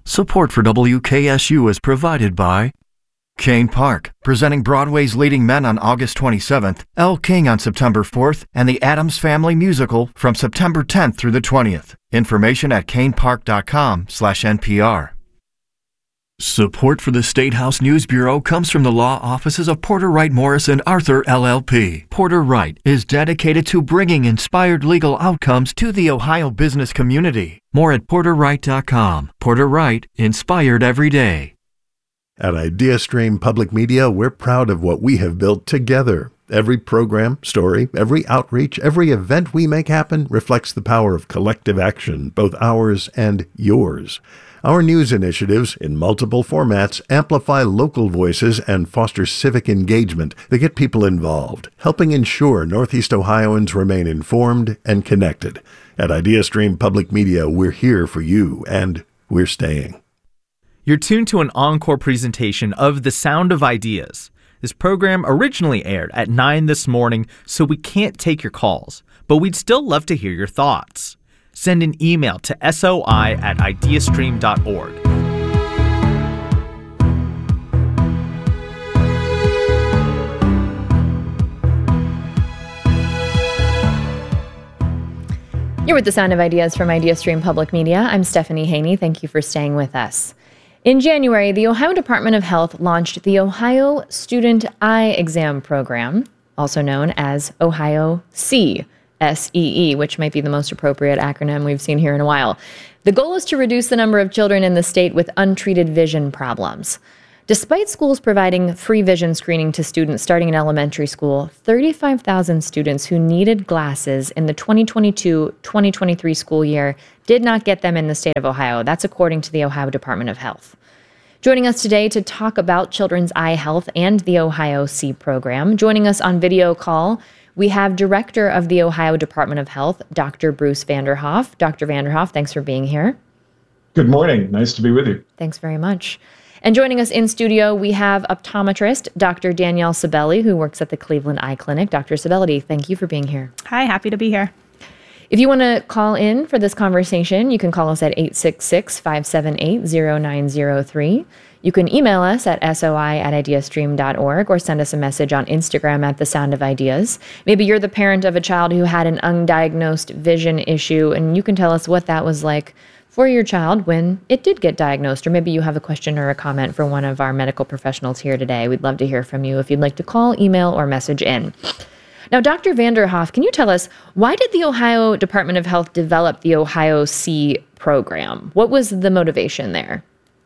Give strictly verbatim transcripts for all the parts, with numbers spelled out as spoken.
Support for W K S U is provided by Kane Park, presenting Broadway's Leading Men on August twenty-seventh, Elle King on September fourth, and the Addams Family Musical from September tenth through the twentieth. Information at canepark.com slash NPR. Support for the State House News Bureau comes from the law offices of Porter Wright Morris and Arthur L L P. Porter Wright is dedicated to bringing inspired legal outcomes to the Ohio business community. More at porter wright dot com. Porter Wright, inspired every day. At IdeaStream Public Media, we're proud of what we have built together. Every program, story, every outreach, every event we make happen reflects the power of collective action, both ours and yours. Our news initiatives, in multiple formats, amplify local voices and foster civic engagement that get people involved, helping ensure Northeast Ohioans remain informed and connected. At IdeaStream Public Media, we're here for you, and we're staying. You're tuned to an encore presentation of The Sound of Ideas. This program originally aired at nine this morning, so we can't take your calls, but we'd still love to hear your thoughts. Send an email to soi at ideastream dot org. You're with The Sound of Ideas from IdeaStream Public Media. I'm Stephanie Haney. Thank you for staying with us. In January, the Ohio Department of Health launched the Ohio Student Eye Exam Program, also known as Ohio C. S E E, which might be the most appropriate acronym we've seen here in a while. The goal is to reduce the number of children in the state with untreated vision problems. Despite schools providing free vision screening to students starting in elementary school, thirty-five thousand students who needed glasses in the twenty twenty-two twenty twenty-three school year did not get them in the state of Ohio. That's according to the Ohio Department of Health. Joining us today to talk about children's eye health and the Ohio C program, joining us on video call, we have Director of the Ohio Department of Health, Doctor Bruce Vanderhoff. Doctor Vanderhoff, thanks for being here. Good morning. Nice to be with you. Thanks very much. And joining us in studio, we have optometrist Doctor Danielle Sibeli, who works at the Cleveland Eye Clinic. Doctor Sibeli, thank you for being here. Hi, happy to be here. If you want to call in for this conversation, you can call us at eight six six, five seven eight, zero nine zero three. You can email us at soi at ideastream dot org or send us a message on Instagram at The Sound of Ideas. Maybe you're the parent of a child who had an undiagnosed vision issue, and you can tell us what that was like for your child when it did get diagnosed. Or maybe you have a question or a comment for one of our medical professionals here today. We'd love to hear from you if you'd like to call, email, or message in. Now, Doctor Vanderhoff, can you tell us, why did the Ohio Department of Health develop the Ohio C program? What was the motivation there?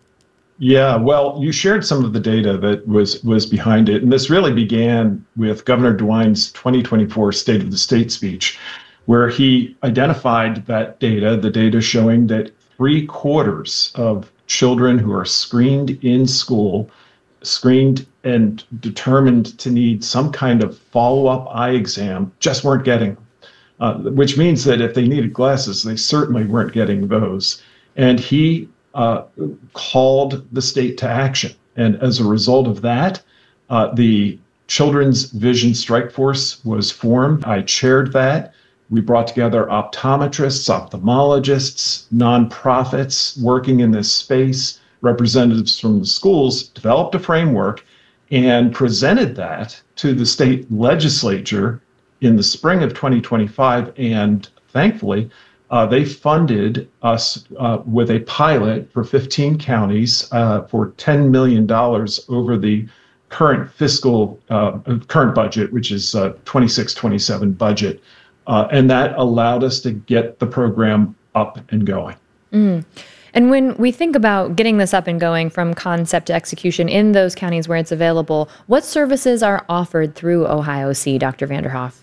Yeah, well, you shared some of the data that was was behind it. And this really began with Governor DeWine's twenty twenty-four State of the State speech, where he identified that data, the data showing that three quarters of children who are screened in school, screened and determined to need some kind of follow-up eye exam, just weren't getting them, uh, which means that if they needed glasses, they certainly weren't getting those. And he Uh, called the state to action. And as a result of that, uh, the Children's Vision Strike Force was formed. I chaired that. We brought together optometrists, ophthalmologists, nonprofits working in this space, representatives from the schools, developed a framework and presented that to the state legislature in the spring of twenty twenty-five. And thankfully, Uh, they funded us uh, with a pilot for fifteen counties uh, for ten million dollars over the current fiscal, uh, current budget, which is uh, twenty-six twenty-seven budget. Uh, and that allowed us to get the program up and going. Mm. And when we think about getting this up and going from concept to execution in those counties where it's available, what services are offered through Ohio C, Doctor Vanderhoff?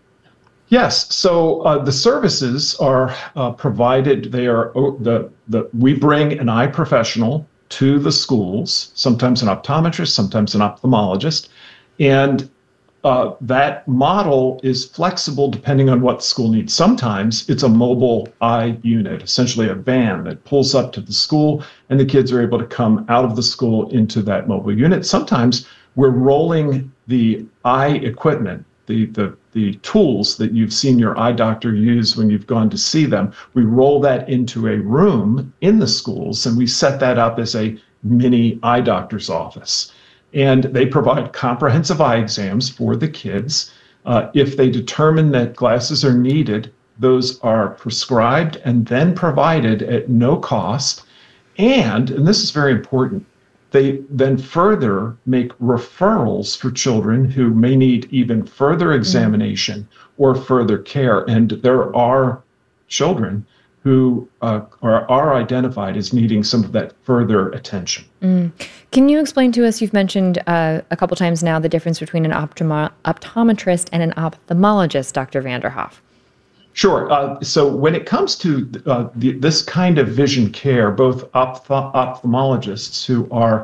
Yes. So uh, the services are uh, provided. They are oh, the the we bring an eye professional to the schools, sometimes an optometrist, sometimes an ophthalmologist, and uh, that model is flexible depending on what the school needs. Sometimes it's a mobile eye unit, essentially a van that pulls up to the school, and the kids are able to come out of the school into that mobile unit. Sometimes we're rolling the eye equipment, the, the, the tools that you've seen your eye doctor use when you've gone to see them. We roll that into a room in the schools, and we set that up as a mini eye doctor's office. And they provide comprehensive eye exams for the kids. Uh, if they determine that glasses are needed, those are prescribed and then provided at no cost. And, and this is very important, they then further make referrals for children who may need even further examination or further care. And there are children who uh, are, are identified as needing some of that further attention. Mm. Can you explain to us, you've mentioned uh, a couple times now the difference between an optomo- optometrist and an ophthalmologist, Doctor Vanderhoff? Sure. Uh, so when it comes to uh, the, this kind of vision care, both opth- ophthalmologists who are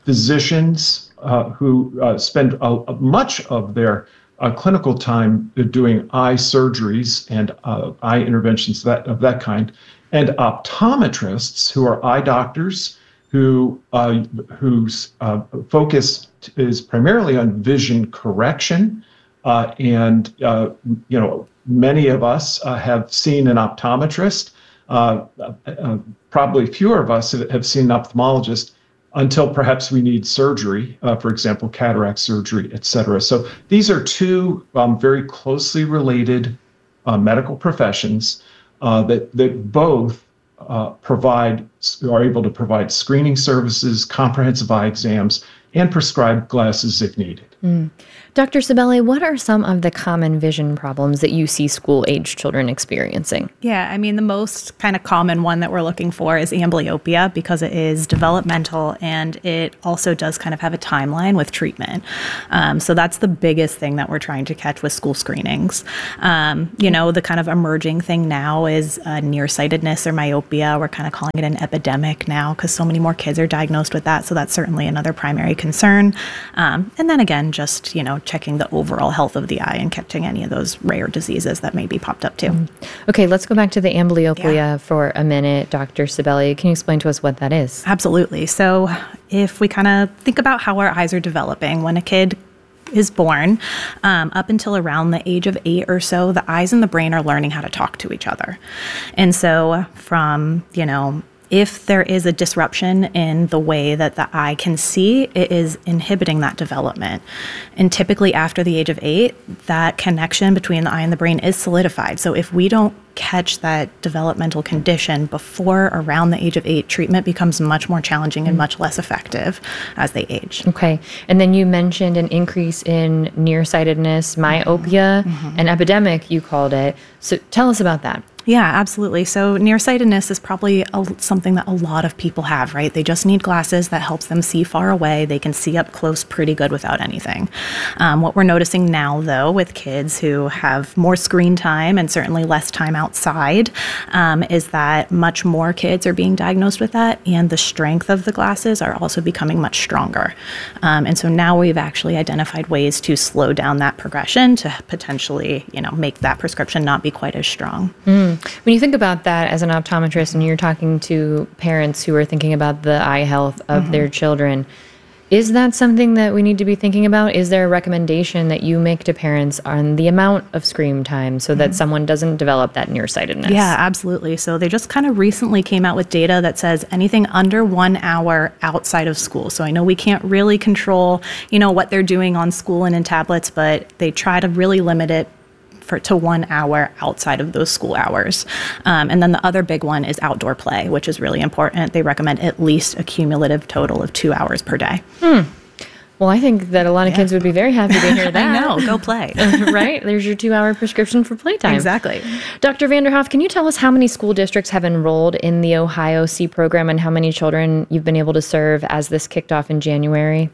physicians uh, who uh, spend a, a much of their uh, clinical time doing eye surgeries and uh, eye interventions that, of that kind, and optometrists who are eye doctors who uh, whose uh, focus is primarily on vision correction, uh, and uh, you know. Many of us uh, have seen an optometrist. Uh, uh, probably fewer of us have seen an ophthalmologist until perhaps we need surgery, uh, for example, cataract surgery, et cetera. So these are two um, very closely related uh, medical professions uh, that, that both uh, provide, are able to provide screening services, comprehensive eye exams, and prescribe glasses if needed. Mm. Doctor Cibele, what are some of the common vision problems that you see school-age children experiencing? Yeah, I mean, the most kind of common one that we're looking for is amblyopia because it is developmental and it also does kind of have a timeline with treatment. Um, so that's the biggest thing that we're trying to catch with school screenings. Um, you know, the kind of emerging thing now is uh, nearsightedness or myopia. We're kind of calling it an epidemic now because so many more kids are diagnosed with that. So that's certainly another primary concern. Um, and then again, just, you know, checking the overall health of the eye and catching any of those rare diseases that may be popped up too. Mm. Okay, let's go back to the amblyopia yeah. for a minute. Doctor Cibele, can you explain to us what that is? Absolutely. So if we kind of think about how our eyes are developing, when a kid is born, um, up until around the age of eight or so, the eyes and the brain are learning how to talk to each other. And so from, you know, if there is a disruption in the way that the eye can see, it is inhibiting that development. And typically after the age of eight, that connection between the eye and the brain is solidified. So if we don't catch that developmental condition before around the age of eight, treatment becomes much more challenging and much less effective as they age. Okay. And then you mentioned an increase in nearsightedness, myopia, mm-hmm. an epidemic, you called it. So tell us about that. Yeah, absolutely. So nearsightedness is probably a, something that a lot of people have, right? They just need glasses that helps them see far away. They can see up close pretty good without anything. Um, what we're noticing now, though, with kids who have more screen time and certainly less time outside, um, is that much more kids are being diagnosed with that, and the strength of the glasses are also becoming much stronger. Um, and so now we've actually identified ways to slow down that progression to potentially, you know, make that prescription not be quite as strong. Mm. When you think about that as an optometrist and you're talking to parents who are thinking about the eye health of mm-hmm. their children, is that something that we need to be thinking about? Is there a recommendation that you make to parents on the amount of screen time so mm-hmm. that someone doesn't develop that nearsightedness? Yeah, absolutely. So they just kind of recently came out with data that says anything under one hour outside of school. So I know we can't really control, you know, what they're doing on school and in tablets, but they try to really limit it For, to one hour outside of those school hours. Um, and then the other big one is outdoor play, which is really important. They recommend at least a cumulative total of two hours per day. Hmm. Well, I think that a lot of yeah. kids would be very happy to hear that. I know, go play. Right? There's your two-hour prescription for playtime. Exactly. Doctor Vanderhoff, can you tell us how many school districts have enrolled in the Ohio C program and how many children you've been able to serve as this kicked off in January?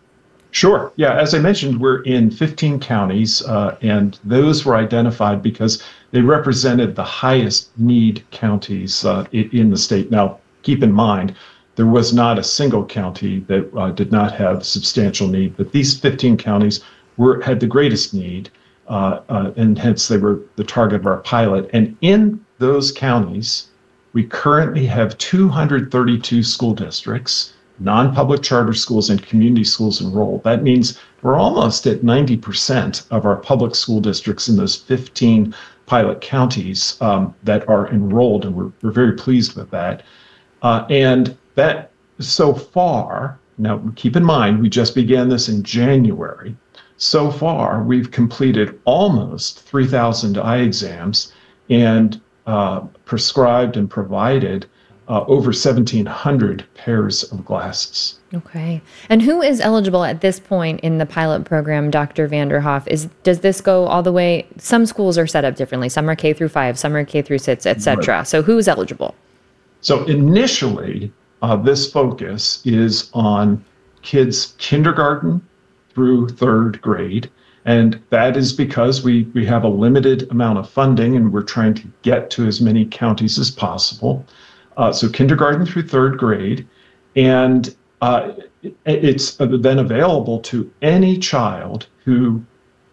Sure. Yeah. As I mentioned, we're in fifteen counties, uh, and those were identified because they represented the highest need counties uh, in the state. Now, keep in mind, there was not a single county that uh, did not have substantial need, but these fifteen counties were had the greatest need, uh, uh, and hence they were the target of our pilot. And in those counties, we currently have two hundred thirty-two school districts non-public charter schools and community schools enrolled. That means we're almost at ninety percent of our public school districts in those fifteen pilot counties um, that are enrolled, and we're, we're very pleased with that. Uh, and that so far, now keep in mind, we just began this in January. So far, we've completed almost three thousand eye exams and uh, prescribed and provided uh, over seventeen hundred pairs of glasses. Okay. And who is eligible at this point in the pilot program, Doctor Vanderhoff? Is does this go all the way? Some schools are set up differently. Some are K through five, some are K through six, et cetera. Right. So who's eligible? So initially, uh, this focus is on kids kindergarten through third grade. And that is because we, we have a limited amount of funding and we're trying to get to as many counties as possible. Uh, so kindergarten through third grade. And uh, it's then available to any child who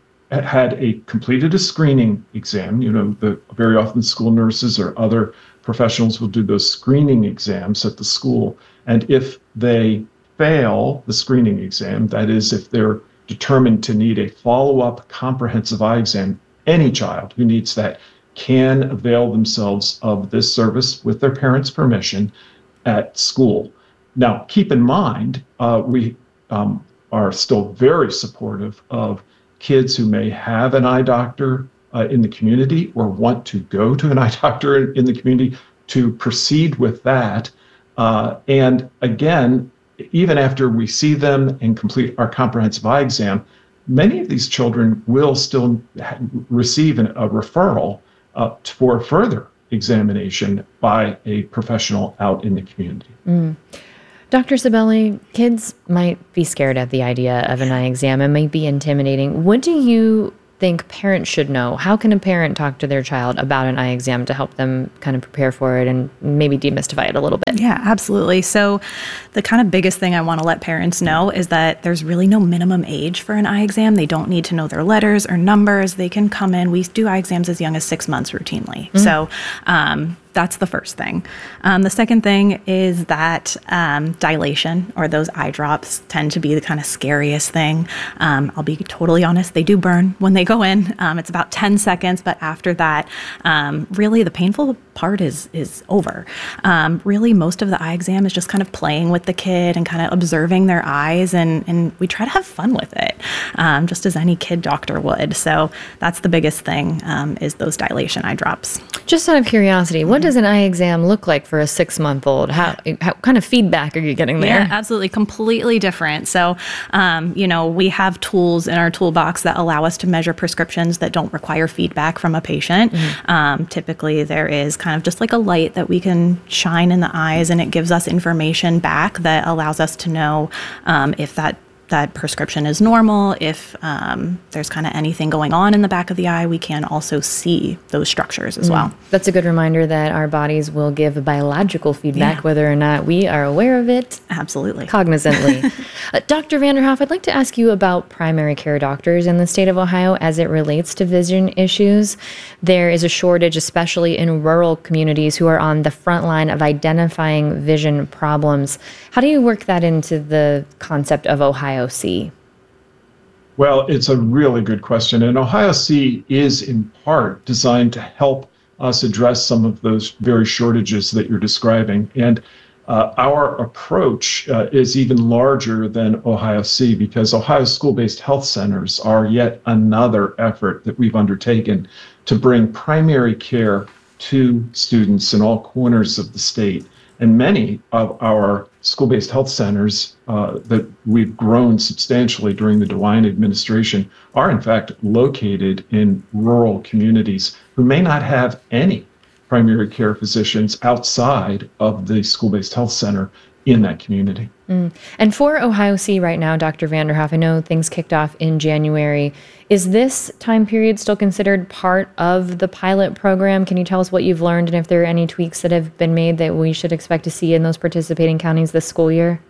had a completed a screening exam. You know, the, very often school nurses or other professionals will do those screening exams at the school. And if they fail the screening exam, that is, if they're determined to need a follow-up comprehensive eye exam, any child who needs that can avail themselves of this service with their parents' permission at school. Now, keep in mind, uh, we um, are still very supportive of kids who may have an eye doctor uh, in the community or want to go to an eye doctor in the community to proceed with that. Uh, and again, even after we see them and complete our comprehensive eye exam, many of these children will still ha- receive an, a referral uh, for further examination by a professional out in the community. Mm. Doctor Cibelli, kids might be scared at the idea of an eye exam. It might be intimidating. What do you think parents should know? How can a parent talk to their child about an eye exam to help them kind of prepare for it and maybe demystify it a little bit? Yeah, absolutely. So the kind of biggest thing I want to let parents know is that there's really no minimum age for an eye exam. They don't need to know their letters or numbers. They can come in. We do eye exams as young as six months routinely. Mm-hmm. So um, that's the first thing. Um, the second thing is that um, dilation, or those eye drops, tend to be the kind of scariest thing. Um, I'll be totally honest, they do burn when they go in. Um, it's about ten seconds, but after that, um, really the painful part is is over. Um, really, most of the eye exam is just kind of playing with the kid and kind of observing their eyes, and, and we try to have fun with it, um, just as any kid doctor would. So that's the biggest thing, um, is those dilation eye drops. Just out of curiosity, what does an eye exam look like for a six-month-old? How, how kind of feedback are you getting there? Yeah, absolutely. Completely different. So, um, you know, we have tools in our toolbox that allow us to measure prescriptions that don't require feedback from a patient. Mm-hmm. Um, typically, there is kind of just like a light that we can shine in the eyes, and it gives us information back that allows us to know um, if that that prescription is normal, if um, there's kind of anything going on in the back of the eye. We can also see those structures as mm. well. That's a good reminder that our bodies will give biological feedback, yeah. whether or not we are aware of it. Absolutely. Cognizantly. uh, Doctor Vanderhoff, I'd like to ask you about primary care doctors in the state of Ohio as it relates to vision issues. There is a shortage, especially in rural communities, who are on the front line of identifying vision problems. How do you work that into the concept of Ohio C? Well, it's a really good question. And Ohio C is in part designed to help us address some of those very shortages that you're describing. And uh, our approach uh, is even larger than Ohio C, because Ohio school-based health centers are yet another effort that we've undertaken to bring primary care to students in all corners of the state. And many of our school-based health centers uh, that we've grown substantially during the DeWine administration are in fact located in rural communities who may not have any primary care physicians outside of the school-based health center in that community. Mm. And for Ohio C right now, Doctor Vanderhoff, I know things kicked off in January. Is this time period still considered part of the pilot program? Can you tell us what you've learned and if there are any tweaks that have been made that we should expect to see in those participating counties this school year?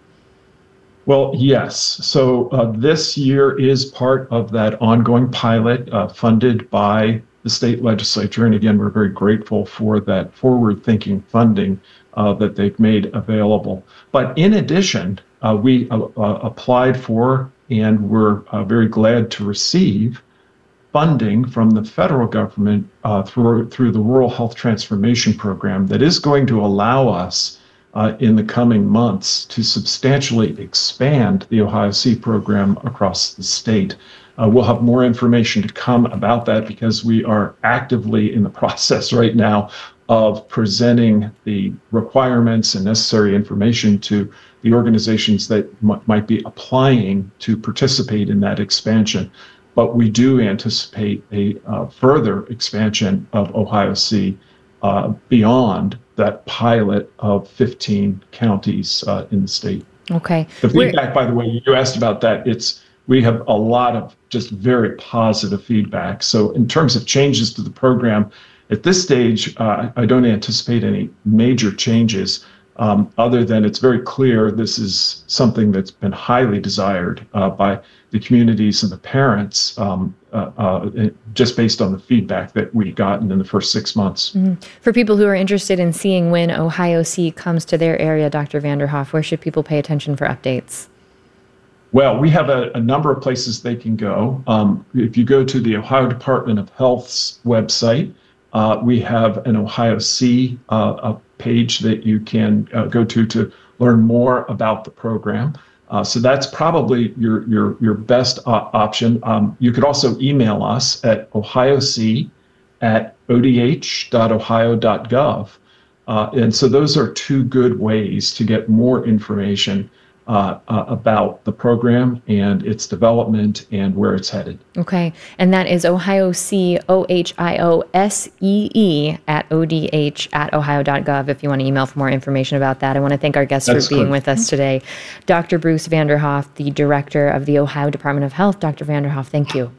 Well, yes. So uh, this year is part of that ongoing pilot uh, funded by the state legislature. And again, we're very grateful for that forward-thinking funding uh, that they've made available. But in addition, uh, we uh, uh, applied for and we're uh, very glad to receive funding from the federal government uh, through through the Rural Health Transformation Program that is going to allow us uh, in the coming months to substantially expand the Ohio C program across the state. Uh, we'll have more information to come about that because we are actively in the process right now of presenting the requirements and necessary information to the organizations that m- might be applying to participate in that expansion. But we do anticipate a uh, further expansion of Ohio C uh, beyond that pilot of fifteen counties uh, in the state. Okay. The feedback, by the way, you asked about that. It's we have a lot of just very positive feedback. So in terms of changes to the program, at this stage, uh, I don't anticipate any major changes. Um, other than it's very clear this is something that's been highly desired uh, by the communities and the parents, um, uh, uh, just based on the feedback that we've gotten in the first six months. Mm-hmm. For people who are interested in seeing when Ohio C comes to their area, Doctor Vanderhoff, where should people pay attention for updates? Well, we have a, a number of places they can go. Um, if you go to the Ohio Department of Health's website, uh, we have an Ohio C uh, a page that you can uh, go to to learn more about the program. Uh, so that's probably your your your best uh, option. Um, you could also email us at ohioc at o d h dot ohio dot gov. Uh, and so those are two good ways to get more information uh, uh, about the program and its development and where it's headed. Okay. And that is Ohio C, O H I O S E E at O D H at ohio dot gov if you want to email for more information about that. I want to thank our guests That's for being correct. with us today. Doctor Bruce Vanderhoff, the director of the Ohio Department of Health. Doctor Vanderhoff, thank you.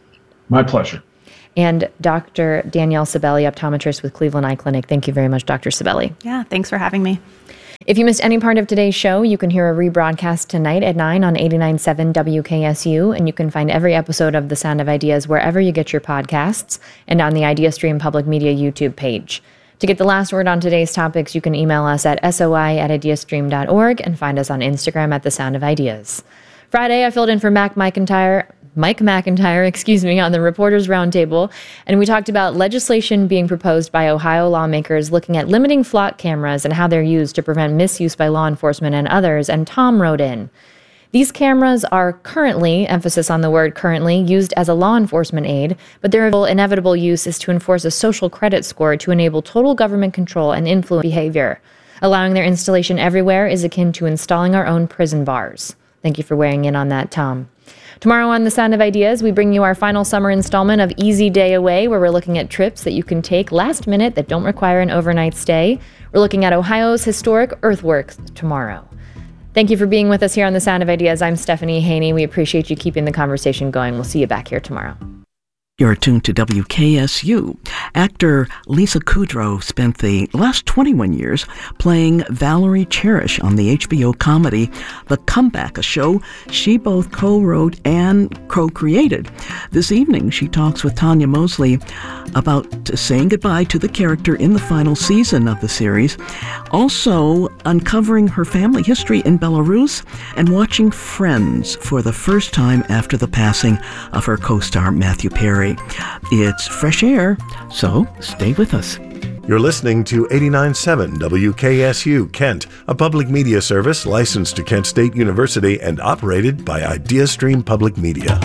My pleasure. And Doctor Danielle Sibeli, optometrist with Cleveland Eye Clinic. Thank you very much, Doctor Sibeli. Yeah, thanks for having me. If you missed any part of today's show, you can hear a rebroadcast tonight at nine on eighty-nine point seven W K S U, and you can find every episode of The Sound of Ideas wherever you get your podcasts and on the IdeaStream Public Media YouTube page. To get the last word on today's topics, you can email us at soi at ideastream dot org and find us on Instagram at The Sound of Ideas. Friday, I filled in for Mac McIntyre. Mike McIntyre, excuse me, on the Reporters Roundtable, and we talked about legislation being proposed by Ohio lawmakers looking at limiting flock cameras and how they're used to prevent misuse by law enforcement and others, and Tom wrote in. These cameras are currently, emphasis on the word currently, used as a law enforcement aid, but their inevitable use is to enforce a social credit score to enable total government control and influence behavior. Allowing their installation everywhere is akin to installing our own prison bars. Thank you for weighing in on that, Tom. Tomorrow on The Sound of Ideas, we bring you our final summer installment of Easy Day Away, where we're looking at trips that you can take last minute that don't require an overnight stay. We're looking at Ohio's historic earthworks tomorrow. Thank you for being with us here on The Sound of Ideas. I'm Stephanie Haney. We appreciate you keeping the conversation going. We'll see you back here tomorrow. You're tuned to W K S U. Actor Lisa Kudrow spent the last twenty-one years playing Valerie Cherish on the H B O comedy The Comeback, a show she both co-wrote and co-created. This evening, she talks with Tanya Mosley about saying goodbye to the character in the final season of the series, also uncovering her family history in Belarus, and watching Friends for the first time after the passing of her co-star Matthew Perry. It's fresh air, so stay with us. You're listening to eighty-nine point seven W K S U Kent, a public media service licensed to Kent State University and operated by IdeaStream Public Media.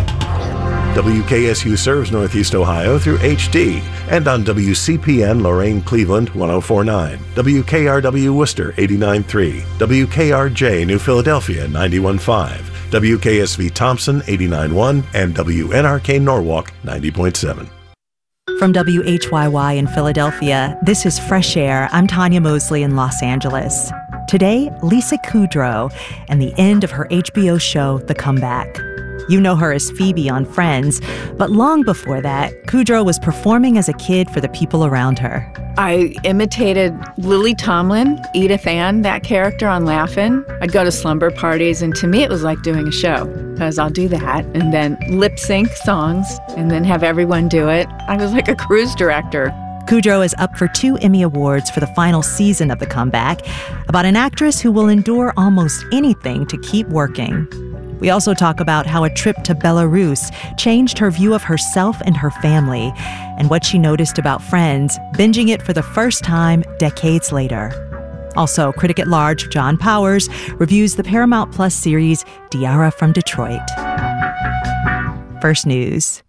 W K S U serves Northeast Ohio through H D and on W C P N Lorain Cleveland one oh four point nine, W K R W Worcester eighty-nine point three, W K R J New Philadelphia ninety-one point five, W K S V Thompson eighty-nine point one, and W N R K Norwalk ninety point seven. From W H Y Y in Philadelphia, this is Fresh Air. I'm Tanya Mosley in Los Angeles. Today, Lisa Kudrow and the end of her H B O show, The Comeback. You know her as Phoebe on Friends, but long before that, Kudrow was performing as a kid for the people around her. I imitated Lily Tomlin, Edith Ann, that character on Laugh-In. I'd go to slumber parties, and to me it was like doing a show, because I'll do that and then lip sync songs and then have everyone do it. I was like a cruise director. Kudrow is up for two Emmy Awards for the final season of The Comeback, about an actress who will endure almost anything to keep working. We also talk about how a trip to Belarus changed her view of herself and her family, and what she noticed about Friends, binging it for the first time decades later. Also, critic at large John Powers reviews the Paramount Plus series Diarra from Detroit. First News.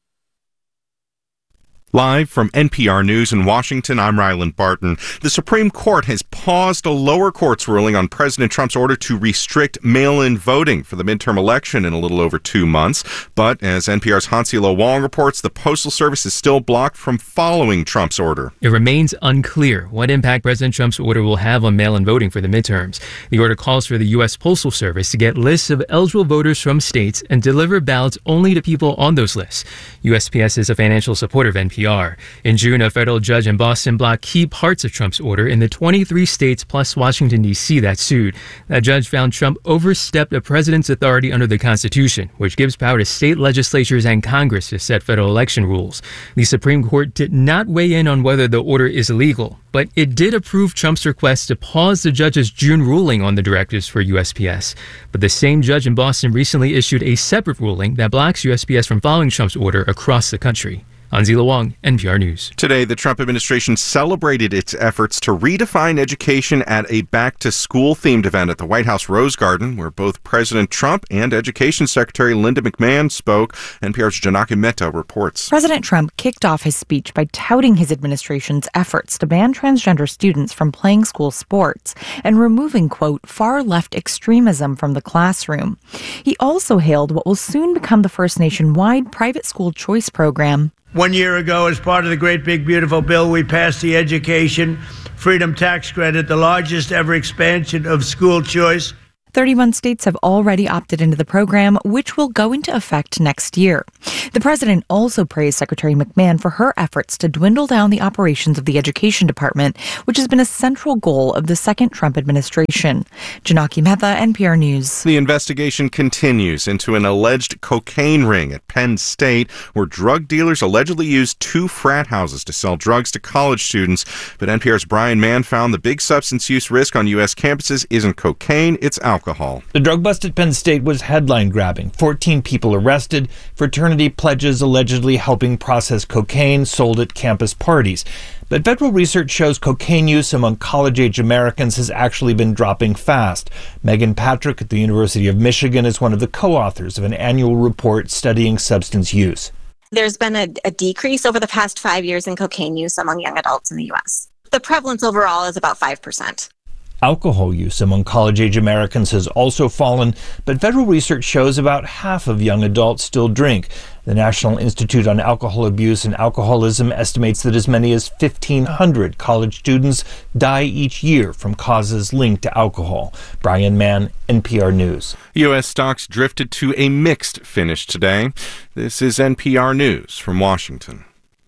Live from N P R News in Washington, I'm Ryland Barton. The Supreme Court has paused a lower court's ruling on President Trump's order to restrict mail-in voting for the midterm election in a little over two months. But as N P R's Hansi Lo Wong reports, the Postal Service is still blocked from following Trump's order. It remains unclear what impact President Trump's order will have on mail-in voting for the midterms. The order calls for the U S Postal Service to get lists of eligible voters from states and deliver ballots only to people on those lists. U S P S is a financial supporter of N P R. In June, a federal judge in Boston blocked key parts of Trump's order in the twenty-three states plus Washington, D C that sued. That judge found Trump overstepped a president's authority under the Constitution, which gives power to state legislatures and Congress to set federal election rules. The Supreme Court did not weigh in on whether the order is illegal, but it did approve Trump's request to pause the judge's June ruling on the directives for U S P S. But the same judge in Boston recently issued a separate ruling that blocks U S P S from following Trump's order across the country. Hansi Lo Wong, N P R News. Today, the Trump administration celebrated its efforts to redefine education at a back-to-school-themed event at the White House Rose Garden, where both President Trump and Education Secretary Linda McMahon spoke. N P R's Janaki Mehta reports. President Trump kicked off his speech by touting his administration's efforts to ban transgender students from playing school sports and removing, quote, far-left extremism from the classroom. He also hailed what will soon become the first nationwide private school choice program. One year ago, as part of the Great Big Beautiful Bill, we passed the Education Freedom Tax Credit, the largest ever expansion of school choice. thirty-one states have already opted into the program, which will go into effect next year. The president also praised Secretary McMahon for her efforts to dwindle down the operations of the Education Department, which has been a central goal of the second Trump administration. Janaki Mehta, N P R News. The investigation continues into an alleged cocaine ring at Penn State, where drug dealers allegedly used two frat houses to sell drugs to college students. But N P R's Brian Mann found the big substance use risk on U S campuses isn't cocaine, it's alcohol. Alcohol. The drug bust at Penn State was headline-grabbing. fourteen people arrested, fraternity pledges allegedly helping process cocaine sold at campus parties. But federal research shows cocaine use among college-age Americans has actually been dropping fast. Megan Patrick at the University of Michigan is one of the co-authors of an annual report studying substance use. There's been a, a decrease over the past five years in cocaine use among young adults in the U S. The prevalence overall is about five percent. Alcohol use among college-age Americans has also fallen, but federal research shows about half of young adults still drink. The National Institute on Alcohol Abuse and Alcoholism estimates that as many as fifteen hundred college students die each year from causes linked to alcohol. Brian Mann, N P R News. U S stocks drifted to a mixed finish today. This is N P R News from Washington.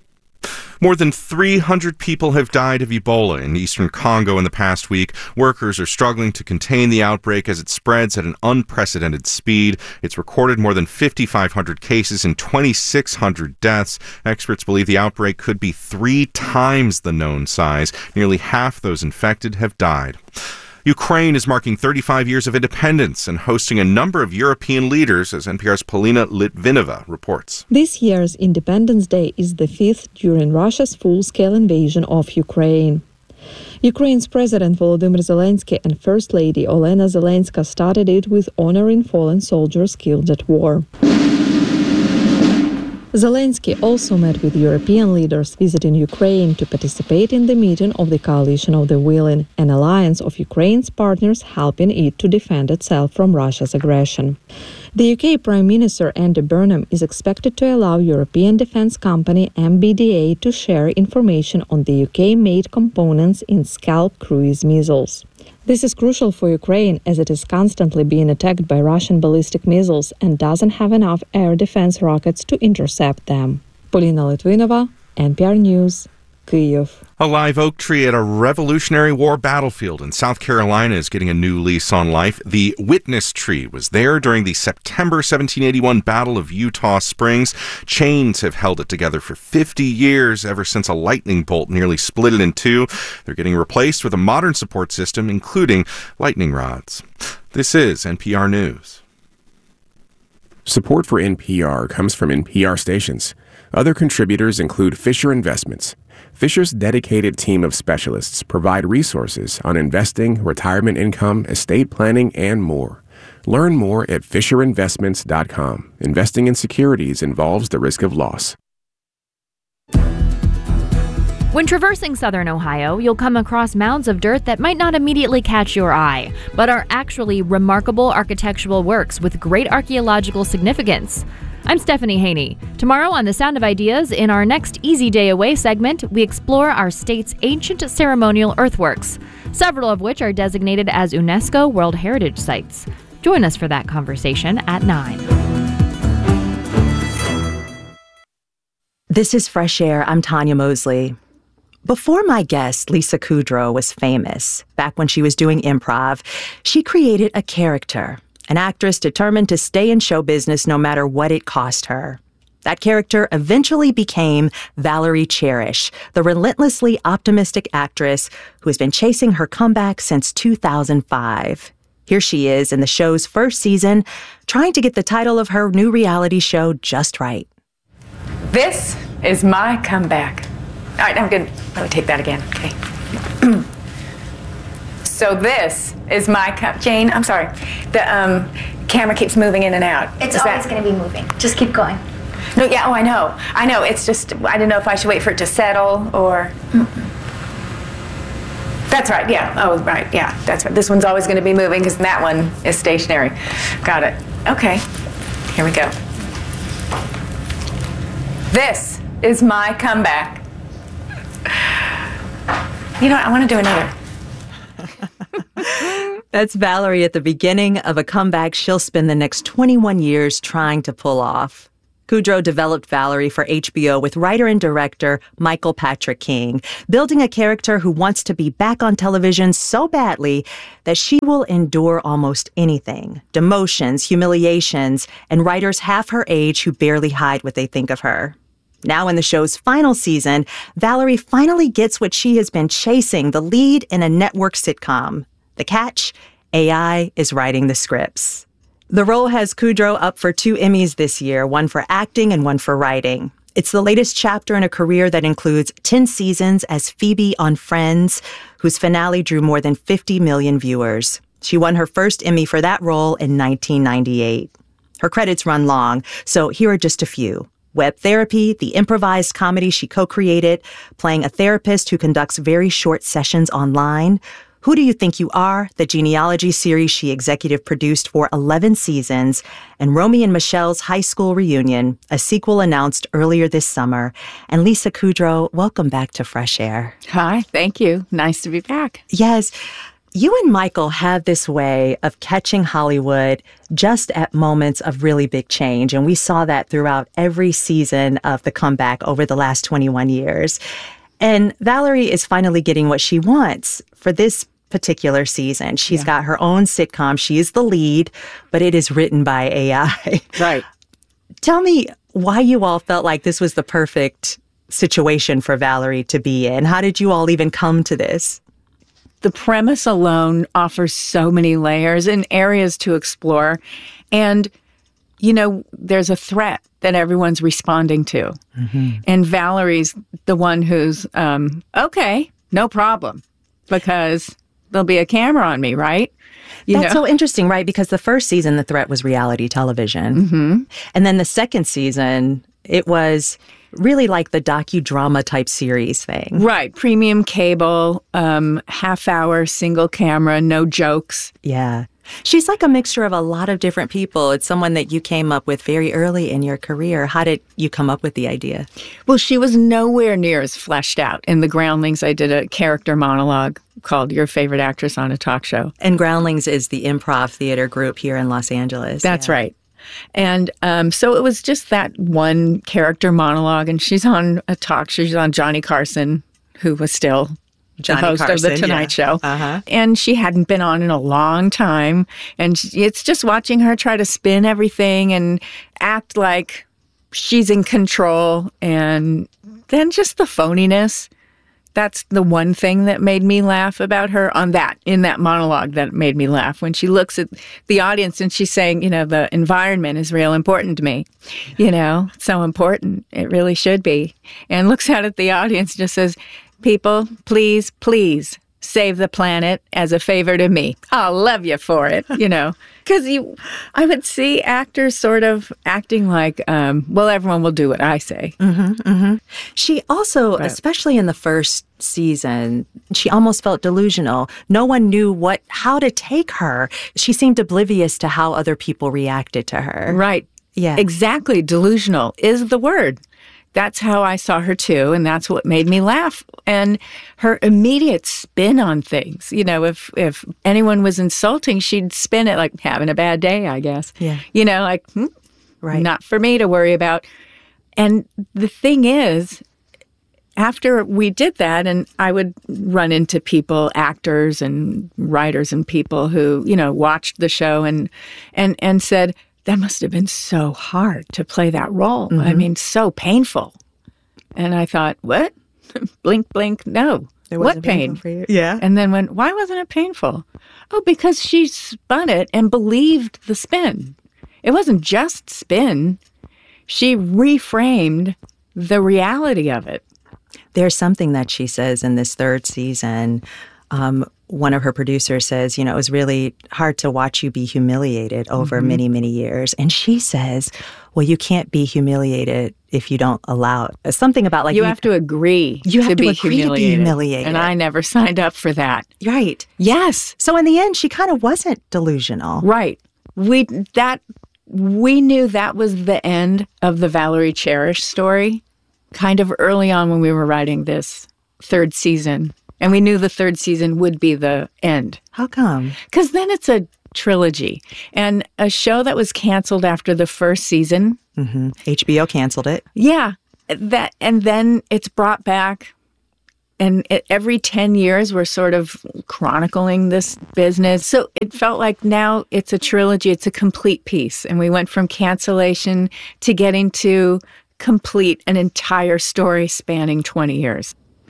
More than three hundred people have died of Ebola in eastern Congo in the past week. Workers are struggling to contain the outbreak as it spreads at an unprecedented speed. It's recorded more than fifty-five hundred cases and twenty-six hundred deaths. Experts believe the outbreak could be three times the known size. Nearly half those infected have died. Ukraine is marking thirty-five years of independence and hosting a number of European leaders, as N P R's Polina Litvinova reports. This year's Independence Day is the fifth during Russia's full-scale invasion of Ukraine. Ukraine's President Volodymyr Zelensky and First Lady Olena Zelenska started it with honoring fallen soldiers killed at war. Zelensky also met with European leaders visiting Ukraine to participate in the meeting of the Coalition of the Willing, an alliance of Ukraine's partners helping it to defend itself from Russia's aggression. The U K Prime Minister Andy Burnham is expected to allow European defence company M B D A to share information on the U K-made components in Scalp cruise missiles. This is crucial for Ukraine as it is constantly being attacked by Russian ballistic missiles and doesn't have enough air defense rockets to intercept them. Polina Litvinova, N P R News, Kyiv. A live oak tree at a Revolutionary War battlefield in South Carolina is getting a new lease on life. The witness tree was there during the September seventeen eighty-one Battle of Eutaw Springs. Chains have held it together for fifty years, ever since a lightning bolt nearly split it in two. They're getting replaced with a modern support system, including lightning rods. This is N P R News. Support for N P R comes from N P R stations. Other contributors include Fisher Investments. Fisher's dedicated team of specialists provide resources on investing, retirement income, estate planning, and more. Learn more at fisher investments dot com. Investing in securities involves the risk of loss. When traversing southern Ohio, you'll come across mounds of dirt that might not immediately catch your eye, but are actually remarkable architectural works with great archaeological significance. I'm Stephanie Haney. Tomorrow on The Sound of Ideas, in our next Easy Day Away segment, we explore our state's ancient ceremonial earthworks, several of which are designated as UNESCO World Heritage Sites. Join us for that conversation at nine. This is Fresh Air. I'm Tanya Mosley. Before my guest, Lisa Kudrow, was famous, back when she was doing improv, she created a character, an actress determined to stay in show business no matter what it cost her. That character eventually became Valerie Cherish, the relentlessly optimistic actress who has been chasing her comeback since two thousand five. Here she is in the show's first season, trying to get the title of her new reality show just right. This is my comeback. All right, I'm good. Let me take that again. Okay. So this is my com- Jane, I'm sorry. The um, camera keeps moving in and out. It's is always going to be moving. Just keep going. No, yeah, oh, I know. I know. It's just, I didn't know if I should wait for it to settle or... Mm-mm. That's right, yeah. Oh, right, yeah, that's right. This one's always going to be moving because that one is stationary. Got it. Okay, here we go. This is my comeback. You know what? I want to do another. That's Valerie at the beginning of a comeback she'll spend the next twenty-one years trying to pull off. Kudrow developed Valerie for H B O with writer and director Michael Patrick King, building a character who wants to be back on television so badly that she will endure almost anything, demotions, humiliations, and writers half her age who barely hide what they think of her. Now in the show's final season, Valerie finally gets what she has been chasing, the lead in a network sitcom. The catch? A I is writing the scripts. The role has Kudrow up for two Emmys this year, one for acting and one for writing. It's the latest chapter in a career that includes ten seasons as Phoebe on Friends, whose finale drew more than fifty million viewers. She won her first Emmy for that role in nineteen ninety-eight. Her credits run long, so here are just a few. Web Therapy, the improvised comedy she co-created, playing a therapist who conducts very short sessions online. Who Do You Think You Are?, the genealogy series she executive produced for eleven seasons, and Romy and Michelle's High School Reunion, a sequel announced earlier this summer. And Lisa Kudrow, welcome back to Fresh Air. Hi, thank you. Nice to be back. Yes. You and Michael have this way of catching Hollywood just at moments of really big change, and we saw that throughout every season of The Comeback over the last twenty-one years. And Valerie is finally getting what she wants for this particular season. She's yeah. got her own sitcom. She is the lead, but it is written by A I. Right. Tell me why you all felt like this was the perfect situation for Valerie to be in. How did you all even come to this? The premise alone offers so many layers and areas to explore. And, you know, there's a threat that everyone's responding to. Mm-hmm. And Valerie's the one who's, um, okay, no problem, because there'll be a camera on me, right? You That's know? so interesting, right? Because the first season, the threat was reality television. Mm-hmm. And then the second season, it was really like the docudrama type series thing. Right. Premium cable, um, half hour, single camera, no jokes. Yeah. She's like a mixture of a lot of different people. It's someone that you came up with very early in your career. How did you come up with the idea? Well, she was nowhere near as fleshed out. In The Groundlings, I did a character monologue called Your Favorite Actress on a Talk Show. And Groundlings is the improv theater group here in Los Angeles. That's yeah. right. And um, so it was just that one character monologue, and she's on a talk show. She's on Johnny Carson who was still Johnny the host Carson, of The Tonight yeah. Show. Uh-huh. And she hadn't been on in a long time. And she, it's just watching her try to spin everything and act like she's in control. And then just the phoniness. That's the one thing that made me laugh about her on that, in that monologue that made me laugh. When she looks at the audience and she's saying, you know, the environment is real important to me. You know, so important. It really should be. And looks out at the audience and just says, people, please, please save the planet as a favor to me. I'll love you for it, you know. Because you, I would see actors sort of acting like, um, well, everyone will do what I say. Mm-hmm, mm-hmm. She also, Right. especially in the first season, she almost felt delusional. No one knew what how to take her. She seemed oblivious to how other people reacted to her. Right. Yeah. Exactly. Delusional is the word. That's how I saw her too, and that's what made me laugh. And her immediate spin on things. You know, if if anyone was insulting, she'd spin it like having a bad day, I guess. Yeah. You know, like, hmm, Right. not for me to worry about. And the thing is, after we did that, and I would run into people, actors and writers and people who, you know, watched the show and and and said, that must have been so hard to play that role. I Mhm. mean, so painful. And I thought, what? blink, blink, no. It What wasn't pain? painful for you? Yeah. And then went, why wasn't it painful? Oh, because she spun it and believed the spin. It wasn't just spin. She reframed the reality of it. There's something that she says in this third season. Um, one of her producers says, you know, it was really hard to watch you be humiliated over Mhm. many, many years. And she says, well, you can't be humiliated if you don't allow it. Something about like you, have to agree you have to, to be, agree to be humiliated. humiliated. And I never signed up for that. Right. Yes. So in the end, she kind of wasn't delusional. Right. We that we knew that was the end of the Valerie Cherish story kind of early on when we were writing this third season. And we knew the third season would be the end. How come? Because then it's a trilogy. And a show that was canceled after the first season. Mm-hmm. H B O canceled it. Yeah. That, and then it's brought back. And it, every ten years, we're sort of chronicling this business. So it felt like now it's a trilogy. It's a complete piece. And we went from cancellation to getting to complete an entire story spanning twenty years.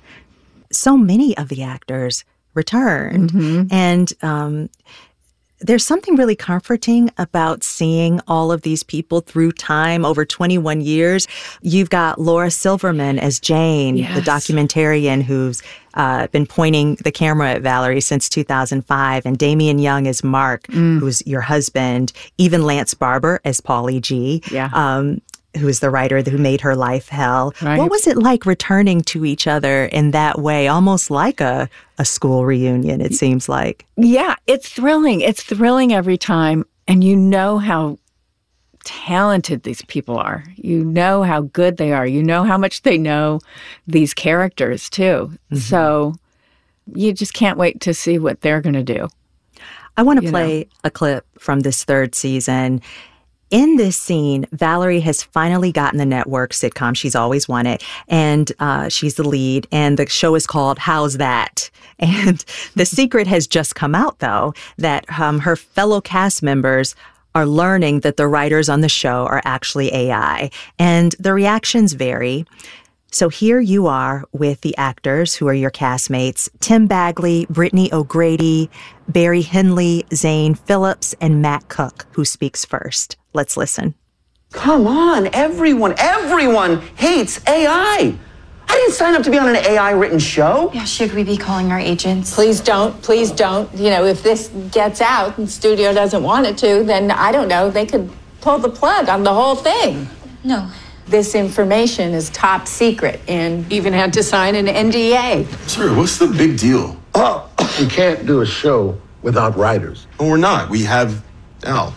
So many of the actors returned. Mm-hmm. And um, there's something really comforting about seeing all of these people through time over twenty-one years. You've got Laura Silverman as Jane, Yes. the documentarian who's uh, been pointing the camera at Valerie since two thousand five, and Damian Young as Mark, Mm. who's your husband, even Lance Barber as Paulie G. Yeah. Um, who is the writer who made her life hell. Right. What was it like returning to each other in that way, almost like a, a school reunion, it seems like? Yeah, it's thrilling. It's thrilling every time. And you know how talented these people are. You know how good they are. You know how much they know these characters, too. Mm-hmm. So you just can't wait to see what they're going to do. I want to You play know. a clip from this third season. In this scene, Valerie has finally gotten the network sitcom she's always wanted, and uh, she's the lead, and the show is called How's That? And the secret has just come out, though, that um, her fellow cast members are learning that the writers on the show are actually A I, and the reactions vary. So here you are with the actors who are your castmates, Tim Bagley, Brittany O'Grady, Barry Henley, Zane Phillips, and Matt Cook, who speaks first. Let's listen. Come on, everyone, everyone hates A I. I didn't sign up to be on an A I-written show. Yeah, should we be calling our agents? Please don't, please don't. You know, if this gets out and studio doesn't want it to, then I don't know, they could pull the plug on the whole thing. No. This information is top secret and even had to sign an N D A. Sir, what's the big deal? Oh, we can't do a show without writers. Well, we're not. We have Al.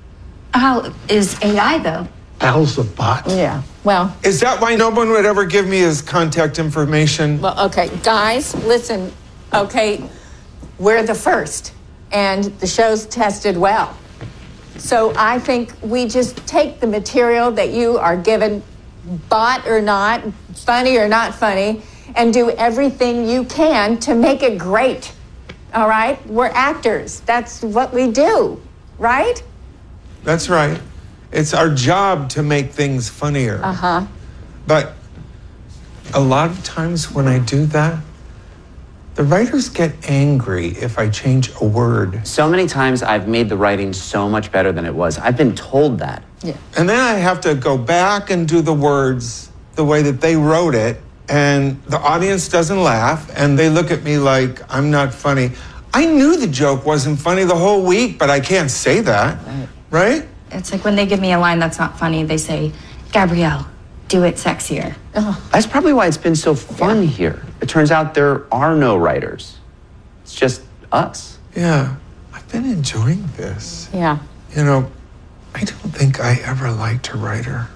How is A I, though? Al's a bot. Yeah, well. Is that why no one would ever give me his contact information? Well, okay, guys, listen, okay, we're the first, and the show's tested well. So I think we just take the material that you are given, bought or not, funny or not funny, and do everything you can to make it great. All right? We're actors. That's what we do, right? That's right. It's our job to make things funnier. Uh-huh. But a lot of times when I do that, the writers get angry if I change a word. So many times I've made the writing so much better than it was. I've been told that. Yeah. And then I have to go back and do the words the way that they wrote it, and the audience doesn't laugh, and they look at me like I'm not funny. I knew the joke wasn't funny the whole week, but I can't say that, right? right? It's like when they give me a line that's not funny, they say, Gabrielle, do it sexier. That's probably why it's been so fun yeah. here. It turns out there are no writers. It's just us. Yeah, I've been enjoying this. Yeah. You know, I don't think I ever liked a writer.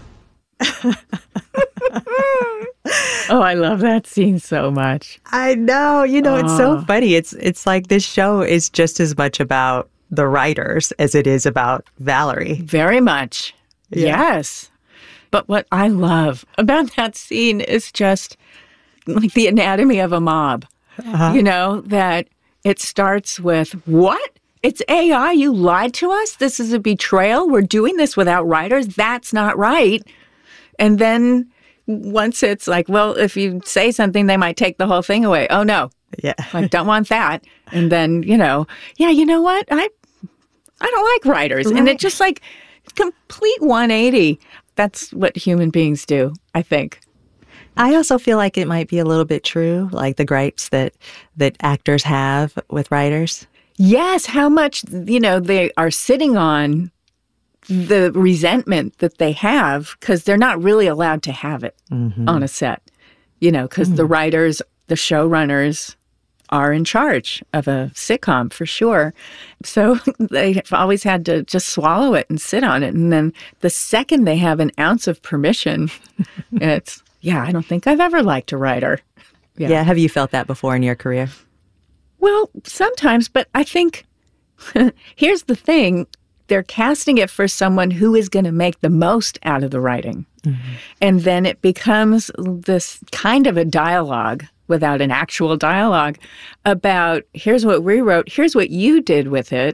Oh, I love that scene so much. I know. You know, oh. it's so funny. It's it's like this show is just as much about the writers as it is about Valerie. Very much. Yeah. Yes. But what I love about that scene is just like the anatomy of a mob. Uh-huh. You know, that it starts with, what? It's A I? You lied to us? This is a betrayal? We're doing this without writers? That's not right. And then once it's like, well, if you say something, they might take the whole thing away. Oh, no. Yeah. Like, don't want that. And then, you know, yeah, you know what? I I don't like writers. Right. And it just like complete one eighty. That's what human beings do, I think. I also feel like it might be a little bit true, like the gripes that that actors have with writers. Yes, how much, you know, they are sitting on the resentment that they have because they're not really allowed to have it mm-hmm. on a set, you know, because mm. the writers, the showrunners are in charge of a sitcom for sure. So they've always had to just swallow it and sit on it. And then the second they have an ounce of permission, it's, yeah, I don't think I've ever liked a writer. Yeah. yeah. Have you felt that before in your career? Well, sometimes, but I think here's the thing. They're casting it for someone who is going to make the most out of the writing. Mm-hmm. And then it becomes this kind of a dialogue without an actual dialogue about, here's what we wrote, here's what you did with it.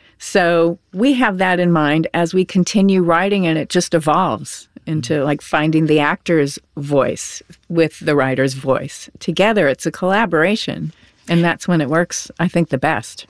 So we have that in mind as we continue writing, and it just evolves into like finding the actor's voice with the writer's voice. Together, it's a collaboration. And that's when it works, I think, the best.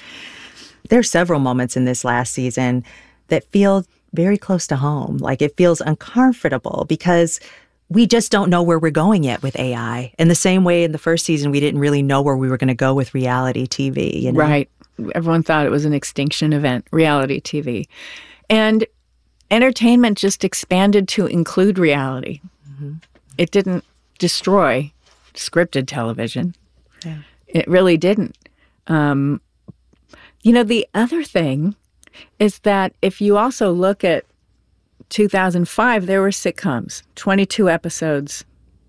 There are several moments in this last season that feel very close to home. Like it feels uncomfortable because we just don't know where we're going yet with A I. In the same way in the first season, we didn't really know where we were going to go with reality T V. You know? Right. Everyone thought it was an extinction event, reality T V. And entertainment just expanded to include reality. Mm-hmm. It didn't destroy scripted television. Yeah. It really didn't. Um, you know, the other thing is that if you also look at two thousand five, there were sitcoms, twenty-two episodes,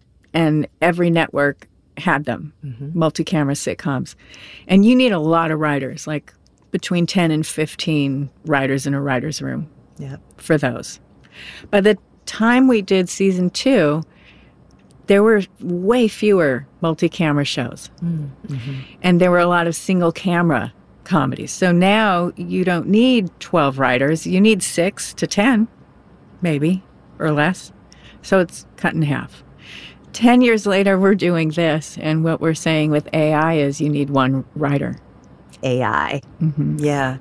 and every network had them, mm-hmm. multi-camera sitcoms. And you need a lot of writers, like between ten and fifteen writers in a writer's room yep. for those. By the time we did season two, there were way fewer multi-camera shows. Mm-hmm. And there were a lot of single-camera comedies. So now you don't need twelve writers. You need six to ten, maybe, or less. So it's cut in half. Ten years later, we're doing this, and what we're saying with A I is you need one writer. A I. Mm-hmm. Yeah.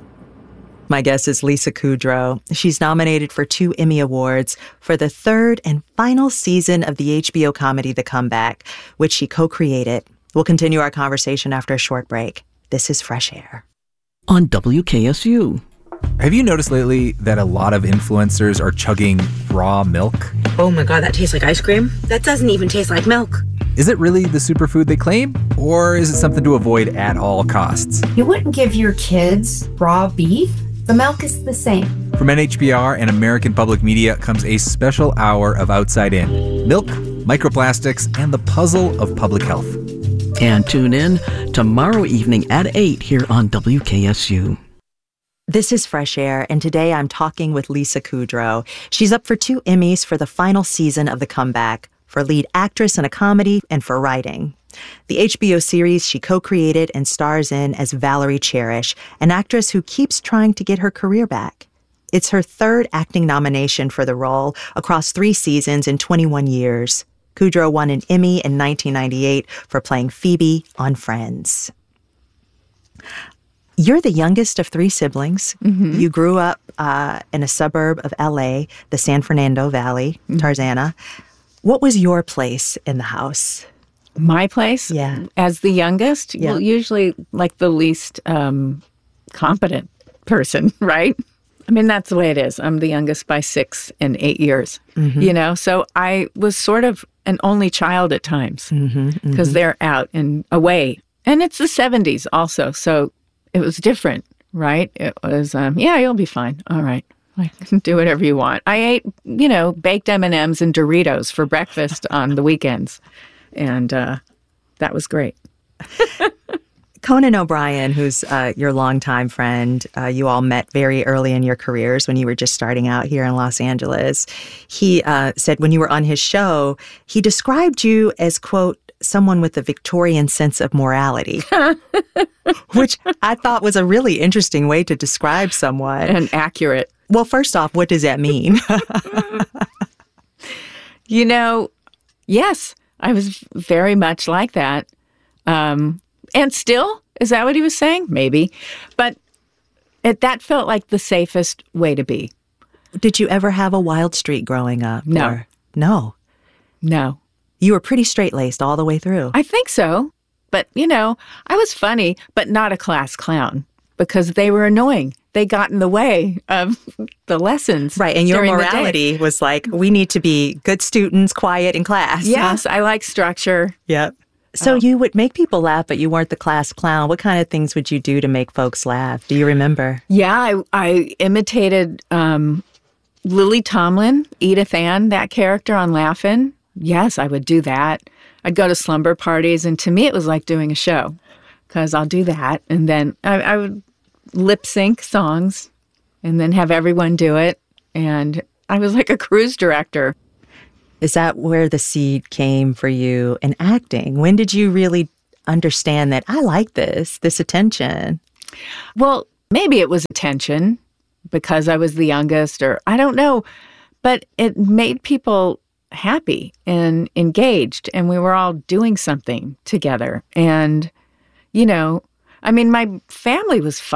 My guest is Lisa Kudrow. She's nominated for two Emmy Awards for the third and final season of the H B O comedy The Comeback, which she co-created. We'll continue our conversation after a short break. This is Fresh Air. On W K S U. Have you noticed lately that a lot of influencers are chugging raw milk? Oh my God, that tastes like ice cream. That doesn't even taste like milk. Is it really the superfood they claim? Or is it something to avoid at all costs? You wouldn't give your kids raw beef? The milk is the same. From N H B R and American Public Media comes a special hour of Outside In. Milk, microplastics, and the puzzle of public health. And tune in tomorrow evening at eight here on W K S U. This is Fresh Air, and today I'm talking with Lisa Kudrow. She's up for two Emmys for the final season of The Comeback. for lead actress in a comedy and for writing. The H B O series she co-created and stars in as Valerie Cherish, an actress who keeps trying to get her career back. It's her third acting nomination for the role across three seasons in twenty-one years. Kudrow won an Emmy in nineteen ninety-eight for playing Phoebe on Friends. You're the youngest of three siblings. Mm-hmm. You grew up uh, in a suburb of L A, the San Fernando Valley, mm-hmm. Tarzana. What was your place in the house? My place? Yeah. As the youngest? Yeah. Well, usually like the least um, competent person, right? I mean, that's the way it is. I'm the youngest by six and eight years, mm-hmm. you know? So I was sort of an only child at times because mm-hmm, mm-hmm. they're out and away. And it's the seventies also, so it was different, right? It was, um, yeah, you'll be fine. All right. Like, do whatever you want. I ate, you know, baked M and M's and Doritos for breakfast on the weekends. And uh, that was great. Conan O'Brien, who's uh, your longtime friend, uh, you all met very early in your careers when you were just starting out here in Los Angeles. He uh, said when you were on his show, he described you as, quote, someone with a Victorian sense of morality, which I thought was a really interesting way to describe someone. And accurate. Well, first off, what does that mean? You know, yes. I was very much like that. Um, and still, is that what he was saying? Maybe. But it, that felt like the safest way to be. Did you ever have a wild streak growing up? No. Or? No. No. You were pretty straight-laced all the way through. I think so. But, you know, I was funny, but not a class clown because they were annoying. They got in the way of the lessons. Right, and your morality was like, we need to be good students, quiet in class. Yes, huh? I like structure. Yep. So oh. you would make people laugh, but you weren't the class clown. What kind of things would you do to make folks laugh? Do you remember? Yeah, I, I imitated um, Lily Tomlin, Edith Ann, that character on Laugh-In. Yes, I would do that. I'd go to slumber parties, and to me it was like doing a show because I'll do that. And then I, I would lip sync songs and then have everyone do it. And I was like a cruise director. Is that where the seed came for you in acting? When did you really understand that I like this, this attention? Well, maybe it was attention because I was the youngest or I don't know, but it made people happy and engaged and we were all doing something together. And, you know, I mean, my family was